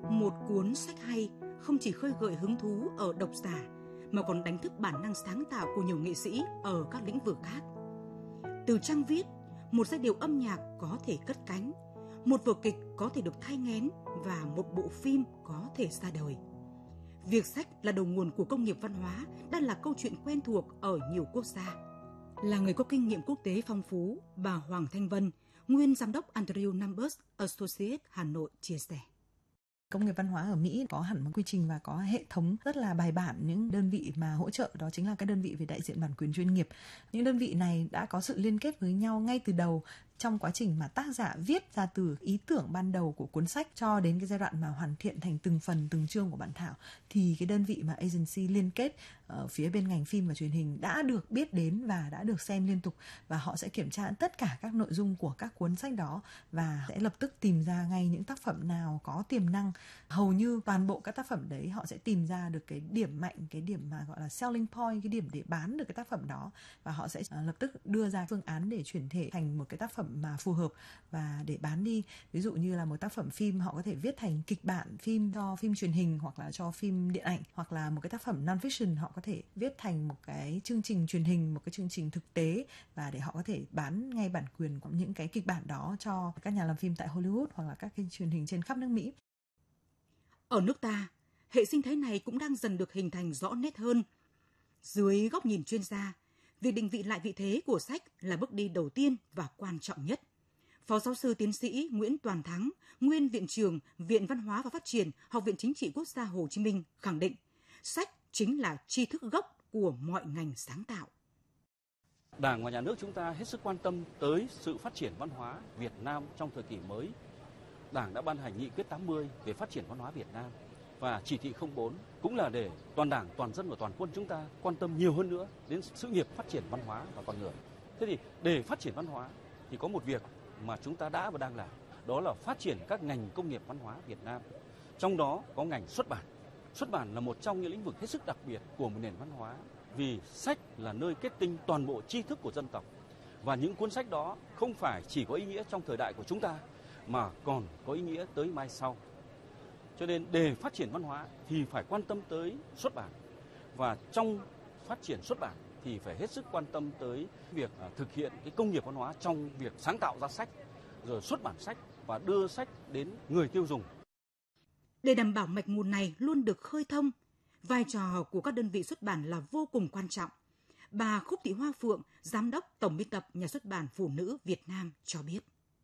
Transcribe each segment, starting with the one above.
Một cuốn sách hay không chỉ khơi gợi hứng thú ở độc giả mà còn đánh thức bản năng sáng tạo của nhiều nghệ sĩ ở các lĩnh vực khác. Từ trang viết, một giai điệu âm nhạc có thể cất cánh, một vở kịch có thể được thai nghén và một bộ phim có thể ra đời. Việc sách là đầu nguồn của công nghiệp văn hóa đang là câu chuyện quen thuộc ở nhiều quốc gia. Là người có kinh nghiệm quốc tế phong phú, bà Hoàng Thanh Vân, nguyên giám đốc Andrew Numbers Associates Hà Nội chia sẻ. Công nghiệp văn hóa ở Mỹ có hẳn một quy trình và có hệ thống rất là bài bản những đơn vị mà hỗ trợ, đó chính là các đơn vị về đại diện bản quyền chuyên nghiệp. Những đơn vị này đã có sự liên kết với nhau ngay từ đầu trong quá trình mà tác giả viết ra từ ý tưởng ban đầu của cuốn sách cho đến cái giai đoạn mà hoàn thiện thành từng phần, từng chương của bản thảo, thì cái đơn vị mà agency liên kết ở phía bên ngành phim và truyền hình đã được biết đến và đã được xem liên tục, và họ sẽ kiểm tra tất cả các nội dung của các cuốn sách đó và sẽ lập tức tìm ra ngay những tác phẩm nào có tiềm năng. Hầu như toàn bộ các tác phẩm đấy họ sẽ tìm ra được cái điểm mạnh, cái điểm mà gọi là selling point, cái điểm để bán được cái tác phẩm đó, và họ sẽ lập tức đưa ra phương án để chuyển thể thành một cái tác phẩm mà phù hợp và để bán đi. Ví dụ như là một tác phẩm phim họ có thể viết thành kịch bản phim cho phim truyền hình hoặc là cho phim điện ảnh, hoặc là một cái tác phẩm non-fiction họ có thể viết thành một cái chương trình truyền hình, một cái chương trình thực tế, và để họ có thể bán ngay bản quyền của những cái kịch bản đó cho các nhà làm phim tại Hollywood hoặc là các kênh truyền hình trên khắp nước Mỹ. Ở nước ta, hệ sinh thái này cũng đang dần được hình thành rõ nét hơn. Dưới góc nhìn chuyên gia, việc định vị lại vị thế của sách là bước đi đầu tiên và quan trọng nhất. Phó giáo sư tiến sĩ Nguyễn Toàn Thắng, nguyên Viện trưởng Viện Văn hóa và Phát triển Học viện Chính trị Quốc gia Hồ Chí Minh khẳng định, sách chính là tri thức gốc của mọi ngành sáng tạo. Đảng và Nhà nước chúng ta hết sức quan tâm tới sự phát triển văn hóa Việt Nam trong thời kỳ mới. Đảng đã ban hành nghị quyết 80 về phát triển văn hóa Việt Nam, và chỉ thị 04 cũng là để toàn Đảng, toàn dân và toàn quân chúng ta quan tâm nhiều hơn nữa đến sự nghiệp phát triển văn hóa và con người. Thế thì để phát triển văn hóa thì có một việc mà chúng ta đã và đang làm, đó là phát triển các ngành công nghiệp văn hóa Việt Nam. Trong đó có ngành xuất bản. Xuất bản là một trong những lĩnh vực hết sức đặc biệt của một nền văn hóa, vì sách là nơi kết tinh toàn bộ tri thức của dân tộc. Và những cuốn sách đó không phải chỉ có ý nghĩa trong thời đại của chúng ta, mà còn có ý nghĩa tới mai sau. Cho nên để phát triển văn hóa thì phải quan tâm tới xuất bản. Và trong phát triển xuất bản thì phải hết sức quan tâm tới việc thực hiện cái công nghiệp văn hóa trong việc sáng tạo ra sách, rồi xuất bản sách và đưa sách đến người tiêu dùng. Để đảm bảo mạch nguồn này luôn được khơi thông, vai trò của các đơn vị xuất bản là vô cùng quan trọng. Bà Khúc Thị Hoa Phượng, Giám đốc Tổng biên tập Nhà xuất bản Phụ nữ Việt Nam cho biết.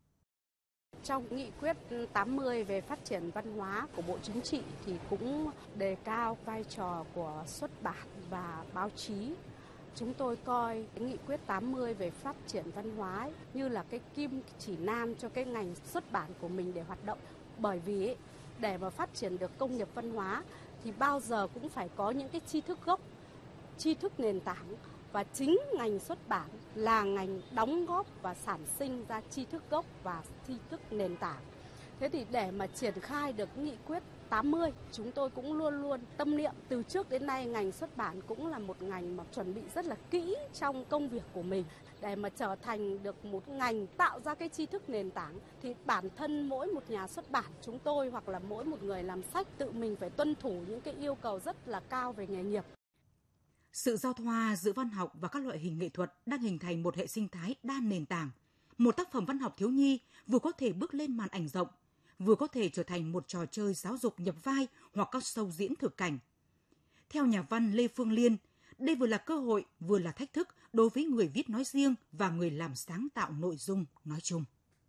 Trong nghị quyết 80 về phát triển văn hóa của Bộ Chính trị thì cũng đề cao vai trò của xuất bản và báo chí. Chúng tôi coi nghị quyết 80 về phát triển văn hóa như là cái kim chỉ nam cho cái ngành xuất bản của mình để hoạt động. Bởi vì để mà phát triển được công nghiệp văn hóa thì bao giờ cũng phải có những cái tri thức gốc, tri thức nền tảng, và chính ngành xuất bản là ngành đóng góp và sản sinh ra tri thức gốc và tri thức nền tảng. Thế thì để mà triển khai được nghị quyết 80, chúng tôi cũng luôn luôn tâm niệm từ trước đến nay ngành xuất bản cũng là một ngành mà chuẩn bị rất là kỹ trong công việc của mình. Để mà trở thành được một ngành tạo ra cái tri thức nền tảng thì bản thân mỗi một nhà xuất bản chúng tôi hoặc là mỗi một người làm sách tự mình phải tuân thủ những cái yêu cầu rất là cao về nghề nghiệp. Sự giao thoa giữa văn học và các loại hình nghệ thuật đang hình thành một hệ sinh thái đa nền tảng. Một tác phẩm văn học thiếu nhi vừa có thể bước lên màn ảnh rộng, vừa có thể trở thành một trò chơi giáo dục nhập vai hoặc các show diễn thực cảnh. Theo nhà văn Lê Phương Liên, đây vừa là cơ hội vừa là thách thức đối với người viết nói riêng và người làm sáng tạo nội dung nói chung.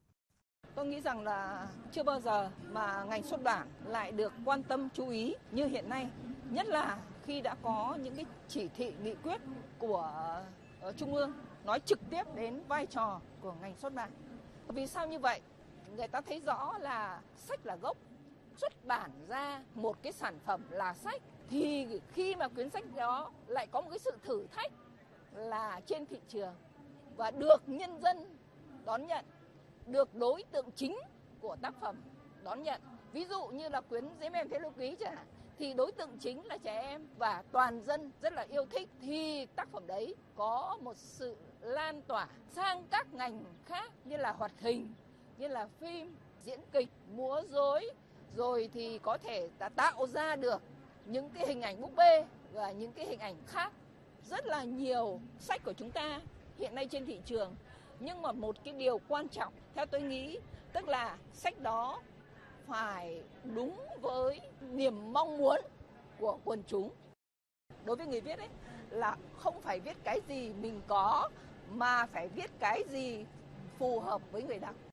Tôi nghĩ rằng là chưa bao giờ mà ngành xuất bản lại được quan tâm chú ý như hiện nay, nhất là khi đã có những cái chỉ thị nghị quyết của Trung ương nói trực tiếp đến vai trò của ngành xuất bản. Vì sao như vậy? Người ta thấy rõ là sách là gốc, xuất bản ra một cái sản phẩm là sách, thì khi mà quyển sách đó lại có một cái sự thử thách là trên thị trường và được nhân dân đón nhận, được đối tượng chính của tác phẩm đón nhận. Ví dụ như là quyển Giấy Mèn Thế Lưu Ký chẳng hạn, thì đối tượng chính là trẻ em và toàn dân rất là yêu thích, thì tác phẩm đấy có một sự lan tỏa sang các ngành khác như là hoạt hình, như là phim, diễn kịch, múa rối, rồi thì có thể đã tạo ra được những cái hình ảnh búp bê và những cái hình ảnh khác. Rất là nhiều sách của chúng ta hiện nay trên thị trường. Nhưng mà một cái điều quan trọng theo tôi nghĩ, tức là sách đó phải đúng với niềm mong muốn của quần chúng. Đối với người viết ấy, là không phải viết cái gì mình có, mà phải viết cái gì phù hợp với người đọc.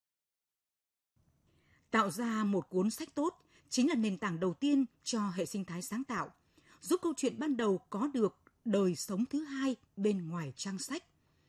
Tạo ra một cuốn sách tốt chính là nền tảng đầu tiên cho hệ sinh thái sáng tạo, giúp câu chuyện ban đầu có được đời sống thứ hai bên ngoài trang sách.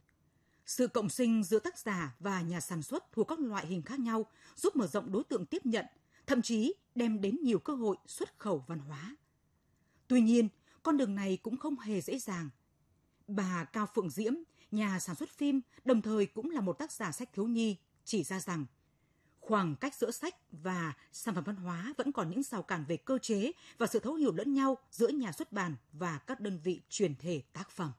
Sự cộng sinh giữa tác giả và nhà sản xuất thuộc các loại hình khác nhau giúp mở rộng đối tượng tiếp nhận, thậm chí đem đến nhiều cơ hội xuất khẩu văn hóa. Tuy nhiên, con đường này cũng không hề dễ dàng. Bà Cao Phượng Diễm, nhà sản xuất phim, đồng thời cũng là một tác giả sách thiếu nhi, chỉ ra rằng khoảng cách giữa sách và sản phẩm văn hóa vẫn còn những rào cản về cơ chế và sự thấu hiểu lẫn nhau giữa nhà xuất bản và các đơn vị truyền thể tác phẩm.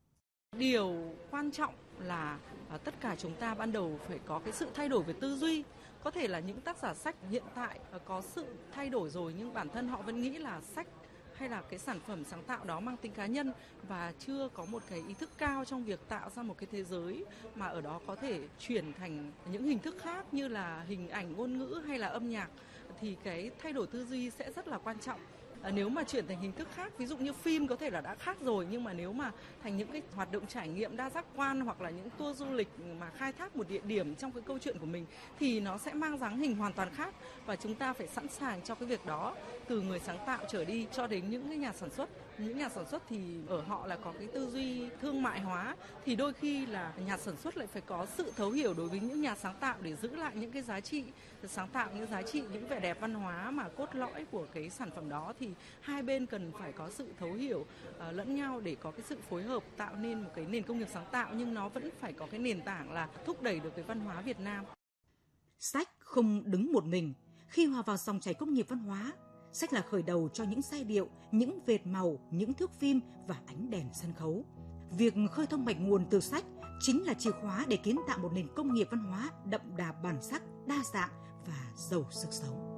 Điều quan trọng là tất cả chúng ta ban đầu phải có cái sự thay đổi về tư duy. Có thể là những tác giả sách hiện tại có sự thay đổi rồi, nhưng bản thân họ vẫn nghĩ là sách hay là cái sản phẩm sáng tạo đó mang tính cá nhân và chưa có một cái ý thức cao trong việc tạo ra một cái thế giới mà ở đó có thể chuyển thành những hình thức khác như là hình ảnh, ngôn ngữ hay là âm nhạc, thì cái thay đổi tư duy sẽ rất là quan trọng. Nếu mà chuyển thành hình thức khác, ví dụ như phim có thể là đã khác rồi, nhưng mà nếu mà thành những cái hoạt động trải nghiệm đa giác quan hoặc là những tour du lịch mà khai thác một địa điểm trong cái câu chuyện của mình thì nó sẽ mang dáng hình hoàn toàn khác, và chúng ta phải sẵn sàng cho cái việc đó, từ người sáng tạo trở đi cho đến những cái nhà sản xuất. Những nhà sản xuất thì ở họ là có cái tư duy thương mại hóa, thì đôi khi là nhà sản xuất lại phải có sự thấu hiểu đối với những nhà sáng tạo để giữ lại những cái giá trị sáng tạo, những giá trị, những vẻ đẹp văn hóa mà cốt lõi của cái sản phẩm đó. Thì hai bên cần phải có sự thấu hiểu lẫn nhau để có cái sự phối hợp tạo nên một cái nền công nghiệp sáng tạo, nhưng nó vẫn phải có cái nền tảng là thúc đẩy được cái văn hóa Việt Nam. Sách không đứng một mình. Khi hòa vào dòng chảy công nghiệp văn hóa, sách là khởi đầu cho những giai điệu, những vệt màu, những thước phim và ánh đèn sân khấu. Việc khơi thông mạch nguồn từ sách chính là chìa khóa để kiến tạo một nền công nghiệp văn hóa đậm đà bản sắc, đa dạng và giàu sức sống.